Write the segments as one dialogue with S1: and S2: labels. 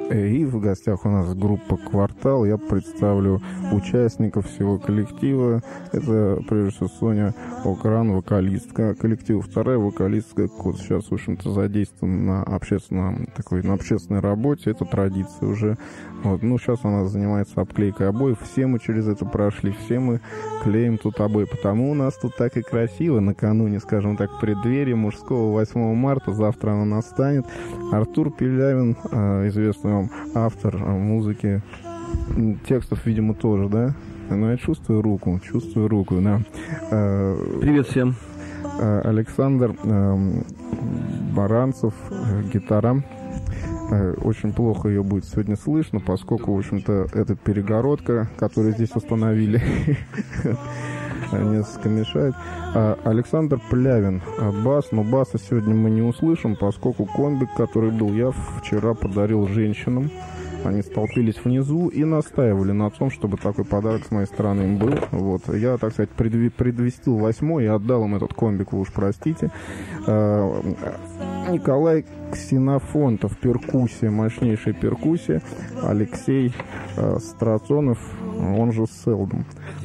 S1: И в гостях у нас группа «Квартал». Я представлю участников всего коллектива. Это, прежде всего, Соня Окран, вокалистка коллектива. Вторая вокалистка, вот сейчас, в общем-то, задействована на общественной работе. Это традиция уже. Вот. Ну, сейчас она занимается обклейкой обоев. Все мы через это прошли, все мы клеим тут обои. Потому у нас тут так и красиво накануне, скажем так, преддверия мужского 8 марта. Завтра она настанет. Артур Пилявин, известный вам автор музыки, текстов, видимо, тоже, да? Но я чувствую руку, да.
S2: Привет всем.
S1: Александр Баранцев, гитара. Очень плохо ее будет сегодня слышно, поскольку, в общем-то, это перегородка, которую здесь установили, несколько мешает. Александр Плявин, бас, но баса сегодня мы не услышим, поскольку комбик, который был, я вчера подарил женщинам. Они столпились внизу и настаивали на том, чтобы такой подарок с моей стороны им был. Вот. Я, так сказать, предвестил 8-й и отдал им этот комбик, вы уж простите. Николай Ксенофонтов, перкуссия, мощнейшая перкуссия. Алексей Страцонов, он же Селдом.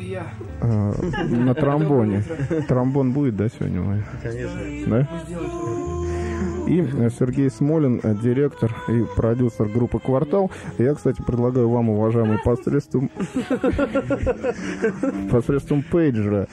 S1: На тромбоне. Тромбон будет, да, сегодня?
S2: Конечно.
S1: Да? И Сергей Смолин, директор и продюсер группы «Квартал». Я, кстати, предлагаю вам, уважаемые, посредством пейджера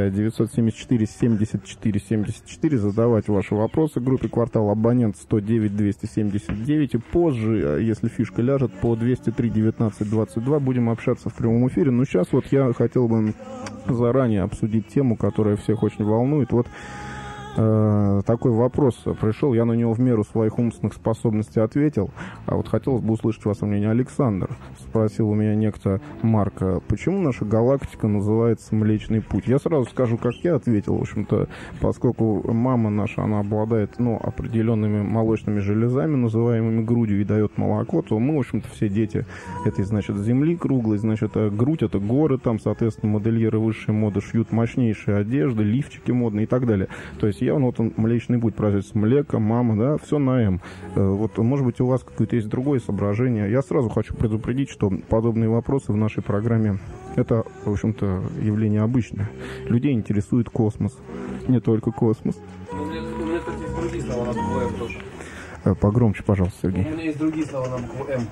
S1: 974-74-74 задавать ваши вопросы группе «Квартал», абонент 109-279. И позже, если фишка ляжет, по 203-19-22 будем общаться в прямом эфире. Но сейчас вот я хотел бы заранее обсудить тему, которая всех очень волнует. Вот такой вопрос пришел, я на него в меру своих умственных способностей ответил, а вот хотелось бы услышать ваше мнение. Александр спросил у меня некто Марк, почему наша галактика называется Млечный Путь? Я сразу скажу, как я ответил, в общем-то, поскольку мама наша, она обладает, определенными молочными железами, называемыми грудью, и дает молоко, то мы, в общем-то, все дети этой, значит, земли круглой, значит, грудь — это горы, там, соответственно, модельеры высшей моды шьют мощнейшие одежды, лифчики модные и так далее. То есть явно вот он Млечный Путь производится, млеко, мама, да, все на М. Вот, может быть, у вас какое-то есть другое соображение. Я сразу хочу предупредить, что подобные вопросы в нашей программе — это, в общем-то, явление обычное. Людей интересует космос, не только космос.
S2: У меня, кстати, есть другие слова на букву М тоже.
S1: Погромче, пожалуйста, Сергей.
S2: У меня есть другие слова на букву М.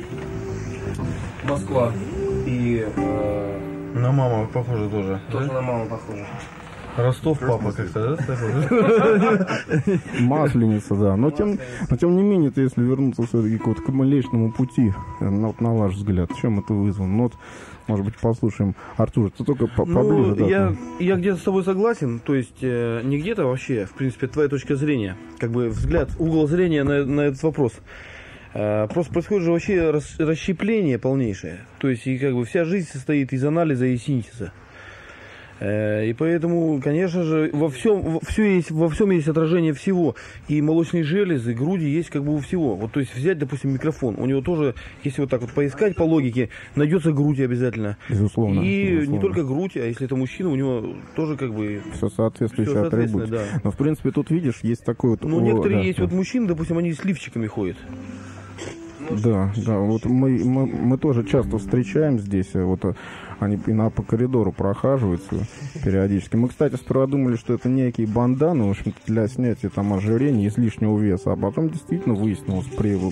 S2: Москва и...
S3: На маму похоже тоже.
S2: Тоже на маму похоже.
S3: Ростов папа как-то, да?
S1: Масленица, да. Но тем не менее, если вернуться все-таки к Млечному Пути, на ваш взгляд, чем это вызвано? Ну, вот, может быть, послушаем. Артур, ты только поближе. Да,
S2: я где-то с тобой согласен, то есть не где-то вообще, в принципе, твоя точка зрения, как бы взгляд, угол зрения на этот вопрос. Просто происходит же вообще расщепление полнейшее. То есть и как бы вся жизнь состоит из анализа и синтеза. И поэтому, конечно же, во всем есть отражение всего. И молочные железы, груди есть как бы у всего. Вот, то есть взять, допустим, микрофон. У него тоже, если вот так вот поискать по логике, найдется грудь обязательно.
S1: Безусловно.
S2: И не только грудь, а если это мужчина, у него тоже как бы...
S1: Все соответствующие атрибуты.
S2: Да.
S1: Но, в принципе, тут, видишь, есть такой вот...
S2: Ну, некоторые есть вот мужчины, допустим, они с лифчиками ходят.
S1: Да, вот мы тоже часто встречаем здесь, вот они по коридору прохаживаются периодически. Мы, кстати, сперва думали, что это некие банданы, в общем-то, для снятия там ожирения, излишнего веса, а потом действительно выяснилось при